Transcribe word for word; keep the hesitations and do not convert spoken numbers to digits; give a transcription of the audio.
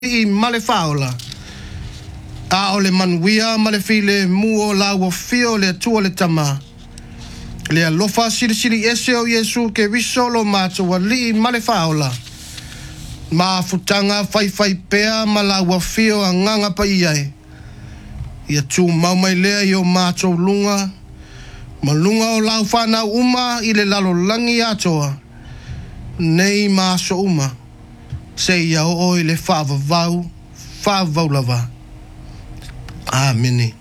i male faola. A o le manuia ma le file muo la ua fio le atua le tama. Le alofa siri siri ese o Yesu ke visolo mato wa li ma le faola. Ma futanga fai fai pea ma la ua fio a nganga pa iai. Ia tu mau mai lea i o mato lunga. Ma lunga o lau whana uma i le lalo langi atoa. Nei ma so uma. Se ia o i le whaava vau, whaava vau lava. Amene.